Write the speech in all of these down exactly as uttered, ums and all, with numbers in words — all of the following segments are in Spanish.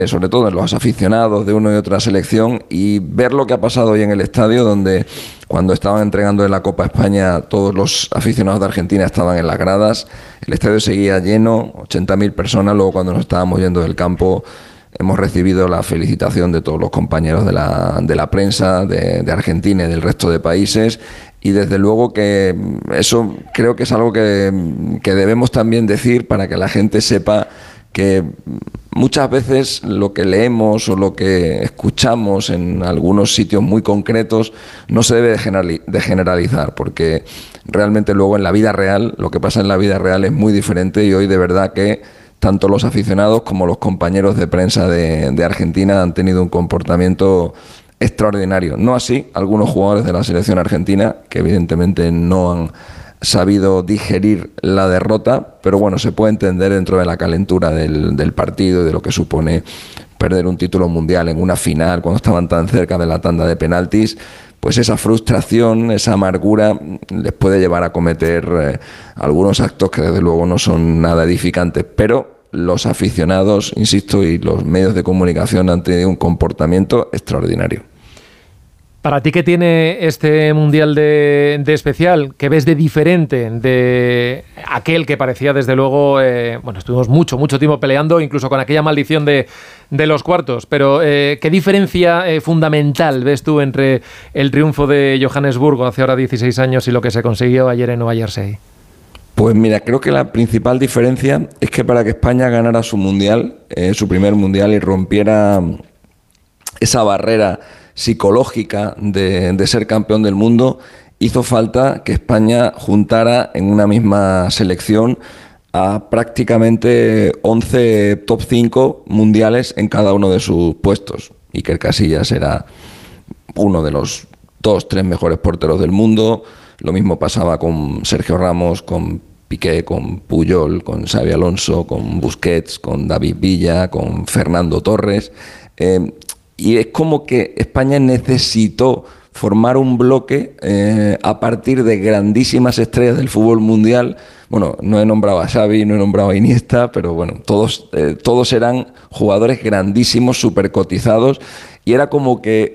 sobre todo en los aficionados de una y otra selección, y ver lo que ha pasado hoy en el estadio, donde cuando estaban entregando en la Copa España todos los aficionados de Argentina estaban en las gradas, el estadio seguía lleno, ochenta mil personas. Luego, cuando nos estábamos yendo del campo, hemos recibido la felicitación de todos los compañeros de la, de la prensa de, de Argentina y del resto de países, y desde luego que eso creo que es algo que, que debemos también decir para que la gente sepa que muchas veces lo que leemos o lo que escuchamos en algunos sitios muy concretos no se debe de generalizar, porque realmente luego en la vida real, lo que pasa en la vida real es muy diferente, y hoy de verdad que tanto los aficionados como los compañeros de prensa de, de Argentina han tenido un comportamiento extraordinario. No así algunos jugadores de la selección argentina, que evidentemente no han sabido digerir la derrota, pero bueno, se puede entender dentro de la calentura del, del partido y de lo que supone perder un título mundial en una final cuando estaban tan cerca de la tanda de penaltis. Pues esa frustración, esa amargura les puede llevar a cometer eh, algunos actos que desde luego no son nada edificantes, pero los aficionados, insisto, y los medios de comunicación han tenido un comportamiento extraordinario. ¿Para ti qué tiene este Mundial de, de especial? ¿Qué ves de diferente de aquel que parecía, desde luego, eh, bueno, estuvimos mucho, mucho tiempo peleando, incluso con aquella maldición de, de los cuartos, pero eh, ¿qué diferencia eh, fundamental ves tú entre el triunfo de Johannesburgo hace ahora dieciséis años y lo que se consiguió ayer en Nueva Jersey? Pues mira, creo que la principal diferencia es que para que España ganara su Mundial, eh, su primer Mundial, y rompiera esa barrera psicológica de, de ser campeón del mundo, hizo falta que España juntara en una misma selección a prácticamente once top cinco mundiales en cada uno de sus puestos. Iker Casillas era uno de los dos, tres mejores porteros del mundo. Lo mismo pasaba con Sergio Ramos, con Piqué, con Puyol, con Xabi Alonso, con Busquets, con David Villa, con Fernando Torres. Eh, y es como que España necesitó formar un bloque eh, a partir de grandísimas estrellas del fútbol mundial. Bueno, no he nombrado a Xavi, no he nombrado a Iniesta, pero bueno, todos, eh, todos eran jugadores grandísimos, súper cotizados, y era como que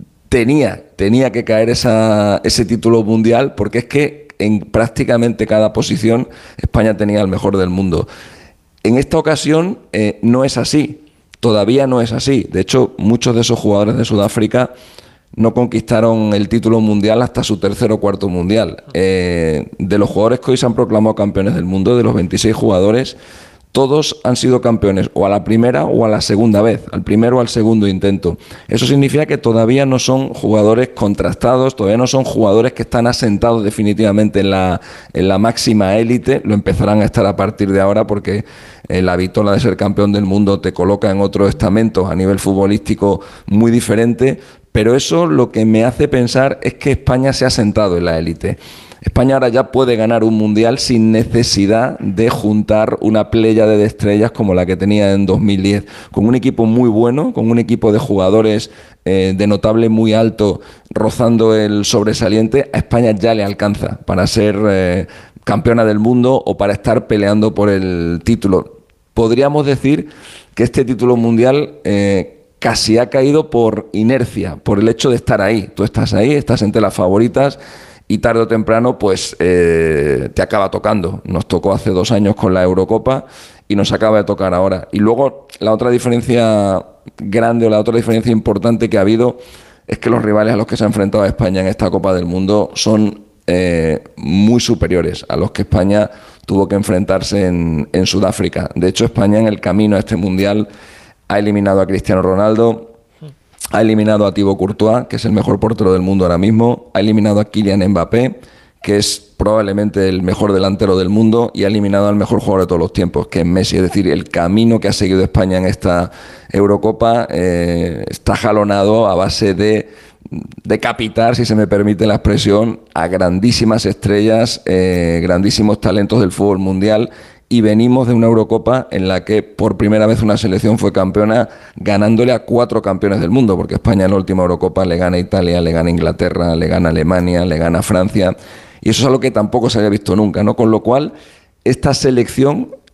tenía, tenía que caer esa, ese título mundial, porque es que en prácticamente cada posición España tenía el mejor del mundo. En esta ocasión eh, no es así. Todavía no es así. De hecho, muchos de esos jugadores de Sudáfrica no conquistaron el título mundial hasta su tercer o cuarto mundial. Eh, de los jugadores que hoy se han proclamado campeones del mundo, de los veintiséis jugadores, todos han sido campeones o a la primera o a la segunda vez, al primero o al segundo intento. Eso significa que todavía no son jugadores contrastados, todavía no son jugadores que están asentados definitivamente en la, en la máxima élite. Lo empezarán a estar a partir de ahora, porque eh, la vitola de ser campeón del mundo te coloca en otro estamento a nivel futbolístico muy diferente, pero eso lo que me hace pensar es que España se ha asentado en la élite. España ahora ya puede ganar un mundial sin necesidad de juntar una pléyade de estrellas como la que tenía en dos mil diez, con un equipo muy bueno, con un equipo de jugadores eh, de notable muy alto, rozando el sobresaliente. A España ya le alcanza para ser eh, campeona del mundo o para estar peleando por el título. Podríamos decir que este título mundial eh, casi ha caído por inercia, por el hecho de estar ahí. Tú estás ahí, estás entre las favoritas, y tarde o temprano pues eh, te acaba tocando. Nos tocó hace dos años con la Eurocopa y nos acaba de tocar ahora. Y luego la otra diferencia grande o la otra diferencia importante que ha habido es que los rivales a los que se ha enfrentado a España en esta Copa del Mundo son eh, muy superiores a los que España tuvo que enfrentarse en, en Sudáfrica. De hecho, España en el camino a este Mundial ha eliminado a Cristiano Ronaldo, ha eliminado a Thibaut Courtois, que es el mejor portero del mundo ahora mismo, ha eliminado a Kylian Mbappé, que es probablemente el mejor delantero del mundo, y ha eliminado al mejor jugador de todos los tiempos, que es Messi. Es decir, el camino que ha seguido España en esta Eurocopa eh, está jalonado a base de decapitar, si se me permite la expresión, a grandísimas estrellas, eh, grandísimos talentos del fútbol mundial. Y venimos de una Eurocopa en la que por primera vez una selección fue campeona ganándole a cuatro campeones del mundo, porque España en la última Eurocopa le gana a Italia, le gana a Inglaterra, le gana a Alemania, le gana a Francia, y eso es algo que tampoco se había visto nunca, ¿no? Con lo cual, esta selección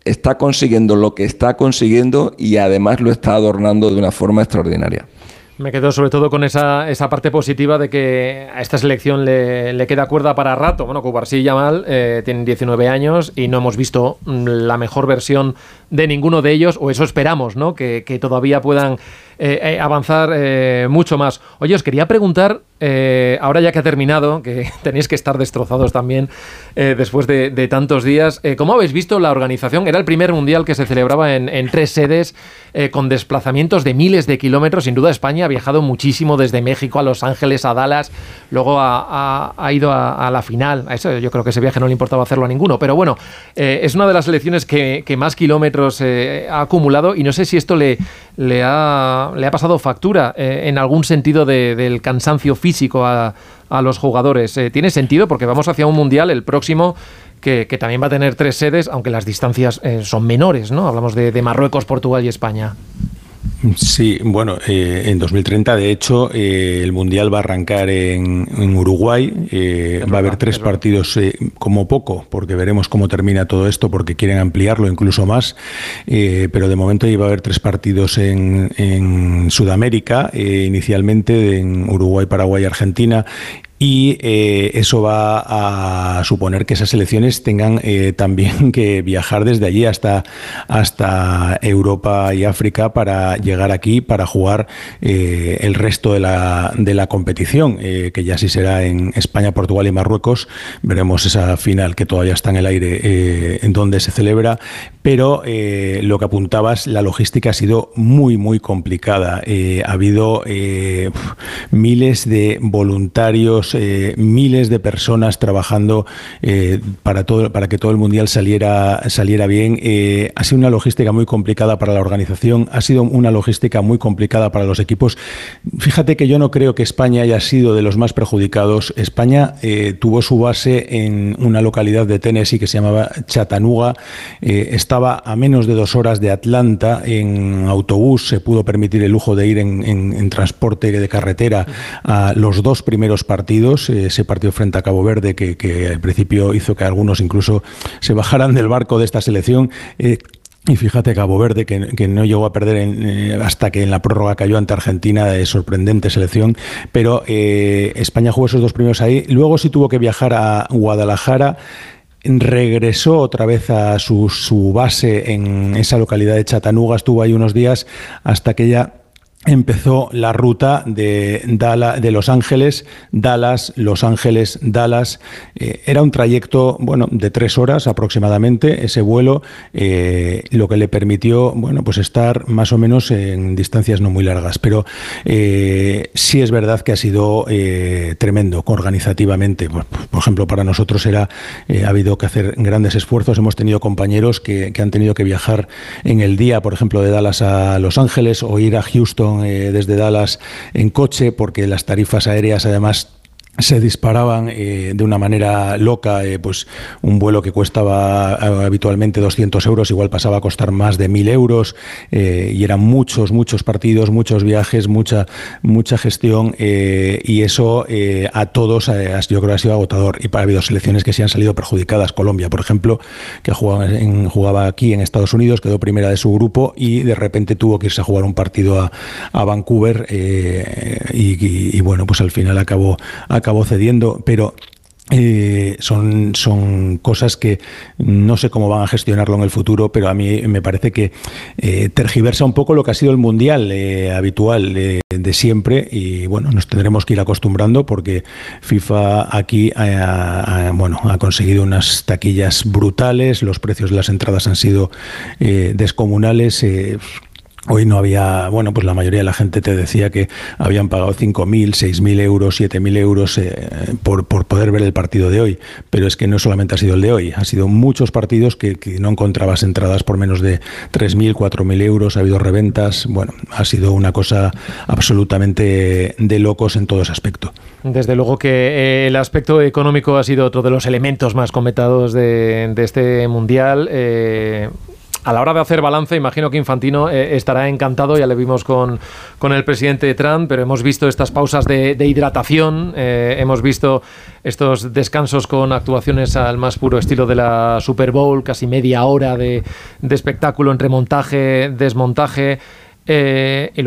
está consiguiendo lo que está consiguiendo y además lo está adornando de una forma extraordinaria. Me quedo sobre todo con esa, esa parte positiva de que a esta selección le, le queda cuerda para rato. Bueno, Cubarsí y Yamal eh, tienen diecinueve años y no hemos visto la mejor versión de ninguno de ellos, o eso esperamos, ¿no? Que, que todavía puedan eh, eh, avanzar eh, mucho más. Oye, os quería preguntar, eh, ahora ya que ha terminado, que tenéis que estar destrozados también eh, después de, de tantos días, eh, ¿cómo habéis visto la organización? Era el primer mundial que se celebraba en, en tres sedes, eh, con desplazamientos de miles de kilómetros. Sin duda España ha viajado muchísimo desde México a Los Ángeles, a Dallas, luego ha, ha, ha ido a, a la final. A eso yo creo que ese viaje no le importaba hacerlo a ninguno, pero bueno, eh, es una de las selecciones que, que más kilómetros eh, ha acumulado, y no sé si esto le, le, ha, le ha pasado factura eh, en algún sentido de, del cansancio físico a, a los jugadores. Eh, ¿Tiene sentido? Porque vamos hacia un mundial, el próximo, que, que también va a tener tres sedes, aunque las distancias eh, son menores, ¿no? Hablamos de, de Marruecos, Portugal y España. Sí, bueno, eh, en dos mil treinta, de hecho, eh, el Mundial va a arrancar en, en Uruguay. Eh, va a haber tres partidos eh, como poco, porque veremos cómo termina todo esto, porque quieren ampliarlo incluso más. Eh, pero de momento iba a haber tres partidos en, en Sudamérica, eh, inicialmente en Uruguay, Paraguay y Argentina. Y eh, eso va a suponer que esas selecciones tengan eh, también que viajar desde allí hasta, hasta Europa y África para llegar aquí para jugar eh, el resto de la, de la competición, eh, que ya sí será en España, Portugal y Marruecos. Veremos esa final que todavía está en el aire, eh, en donde se celebra. Pero eh, lo que apuntabas, la logística ha sido muy, muy complicada. Eh, ha habido eh, miles de voluntarios, Eh, miles de personas trabajando eh, para todo, para que todo el mundial saliera saliera bien. Eh, ha sido una logística muy complicada para la organización, ha sido una logística muy complicada para los equipos. Fíjate que yo no creo que España haya sido de los más perjudicados. España eh, tuvo su base en una localidad de Tennessee que se llamaba Chattanooga. Eh, estaba a menos de dos horas de Atlanta en autobús. Se pudo permitir el lujo de ir en, en, en transporte de carretera a los dos primeros partidos. Ese partido frente a Cabo Verde que, que al principio hizo que algunos incluso se bajaran del barco de esta selección. Eh, Y fíjate, Cabo Verde, que, que no llegó a perder en, eh, hasta que en la prórroga cayó ante Argentina, de sorprendente selección, pero eh, España jugó esos dos primeros ahí. Luego sí tuvo que viajar a Guadalajara, regresó otra vez a su, su base en esa localidad de Chattanooga, estuvo ahí unos días hasta que ya empezó la ruta de, Dallas, de Los Ángeles, Dallas, Los Ángeles, Dallas. Eh, era un trayecto, bueno, de tres horas aproximadamente, ese vuelo, eh, lo que le permitió, bueno, pues estar más o menos en distancias no muy largas. Pero eh, sí es verdad que ha sido eh, tremendo organizativamente. Por, por ejemplo, para nosotros era, eh, ha habido que hacer grandes esfuerzos. Hemos tenido compañeros que, que han tenido que viajar en el día, por ejemplo, de Dallas a Los Ángeles, o ir a Houston Eh, desde Dallas en coche, porque las tarifas aéreas además se disparaban eh, de una manera loca. Eh, pues un vuelo que costaba eh, habitualmente doscientos euros, igual pasaba a costar más de mil euros, eh, y eran muchos, muchos partidos, muchos viajes, mucha, mucha gestión, eh, y eso eh, a todos eh, yo creo que ha sido agotador. Y ha habido selecciones que sí han salido perjudicadas. Colombia, por ejemplo, que jugaba, en, jugaba aquí en Estados Unidos, quedó primera de su grupo y de repente tuvo que irse a jugar un partido a, a Vancouver, eh, y, y, y bueno, pues al final acabó, acabó acabó cediendo, pero Eh, son, son cosas que no sé cómo van a gestionarlo en el futuro, pero a mí me parece que eh, tergiversa un poco lo que ha sido el mundial eh, habitual eh, de siempre. Y bueno, nos tendremos que ir acostumbrando, porque FIFA aquí ha, ha, bueno, ha conseguido unas taquillas brutales, los precios de las entradas han sido eh, descomunales. eh, Hoy no había, bueno, pues la mayoría de la gente te decía que habían pagado cinco mil, seis mil euros, siete mil euros eh, por, por poder ver el partido de hoy. Pero es que no solamente ha sido el de hoy, ha sido muchos partidos que, que no encontrabas entradas por menos de tres mil, cuatro mil euros, ha habido reventas. Bueno, ha sido una cosa absolutamente de locos en todo ese aspecto. Desde luego que eh, el aspecto económico ha sido otro de los elementos más comentados de, de este mundial. Eh, a la hora de hacer balance, imagino que Infantino eh, estará encantado, ya le vimos con, con el presidente Trump, pero hemos visto estas pausas de, de hidratación, eh, hemos visto estos descansos con actuaciones al más puro estilo de la Super Bowl, casi media hora de, de espectáculo entre montaje, desmontaje. Eh, y luego